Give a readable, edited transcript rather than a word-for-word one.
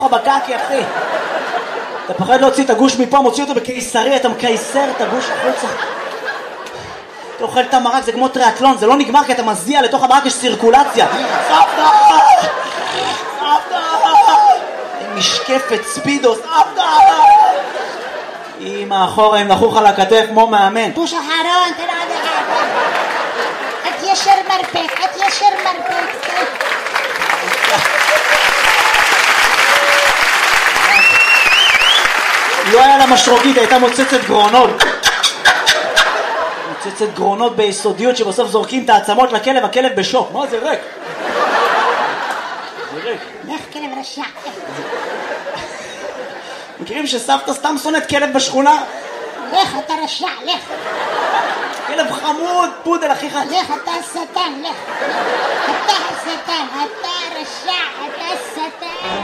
בקקי, אחי. אתה פחד להוציא את הגוש מפה, מוציא אותו בקיסרי, אתה מקייסר את הגוש החוצה. אתה אוכל את המרק, זה כמו טריאטלון, זה לא נגמר כי אתה מזיע, לתוך המרק יש סירקולציה. סבתא! סבתא! משקפת ספידו, סבתא! אמא אחורה, הם לחוך על הכתף כמו מאמן. בוש אחרון, תראה עד אחד. את ישר מרפק, את ישר מרפק. לא היה לה משרוקית, הייתה מוצצת גרונות. מוצצת גרונות ביסודיות שבסוף זורקים את העצמות לכלב, הכלב בשוק. מה זה ריק? זה ריק. לך כלב רשע. מכירים שסבתא סתם שונאת כלב בשכונה? לך אתה רשע, לך. כלב חמוד, פודל אחיך. לך אתה השטן, לך. אתה השטן, אתה רשע, אתה השטן.